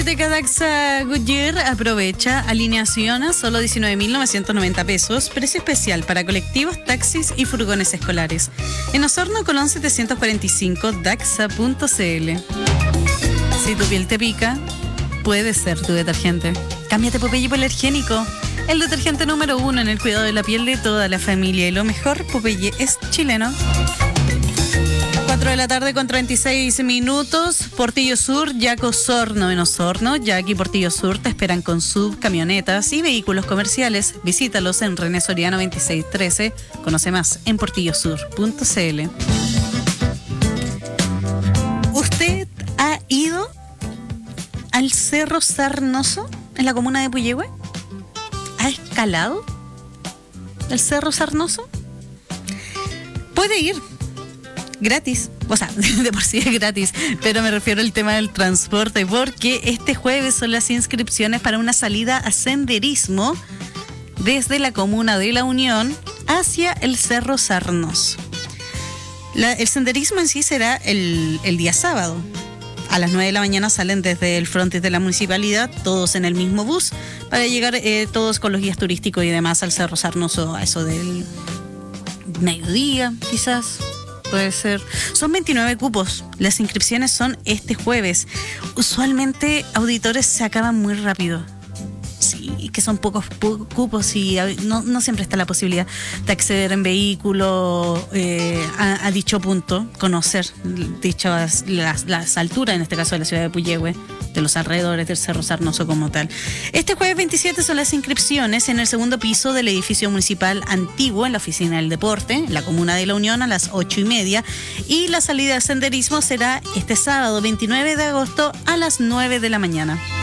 De Cadaxa Goodyear aprovecha alineación a solo 19.990 pesos, precio especial para colectivos, taxis y furgones escolares. En Osorno, Colón 745, daxa.cl. Si tu piel te pica, puede ser tu detergente. Cámbiate Popeye Hipoalergénico, el detergente número 1 en el cuidado de la piel de toda la familia. Y lo mejor, Popeye es chileno. 4 de la tarde con 36 minutos. Portillo Sur, Yaco Osorno. En Osorno, Yaco y Portillo Sur te esperan con subcamionetas y vehículos comerciales. Visítalos en René Soriano 2613. Conoce más en portillosur.cl. ¿Usted ha ido al Cerro Sarnoso en la comuna de Puyehue? ¿Ha escalado el Cerro Sarnoso? Puede ir gratis, o sea, de por sí es gratis, pero me refiero al tema del transporte, porque este jueves son las inscripciones para una salida a senderismo desde la comuna de La Unión hacia el Cerro Sarnoso. El senderismo en sí será el día sábado. A las 9 de la mañana salen desde el frontis de la municipalidad, todos en el mismo bus, para llegar todos con los guías turísticos y demás al Cerro Sarnoso a eso del mediodía, quizás. Puede ser. Son 29 cupos. Las inscripciones son este jueves. Usualmente auditores se acaban muy rápido. Sí, que son pocos cupos y no siempre está la posibilidad de acceder en vehículo a dicho punto, conocer las alturas, en este caso de la ciudad de Puyehue, de los alrededores del Cerro Sarnoso como tal. Este jueves 27 son las inscripciones en el segundo piso del edificio municipal antiguo, en la oficina del deporte, en la comuna de La Unión, a las 8:30. Y la salida de senderismo será este sábado 29 de agosto a las 9 de la mañana.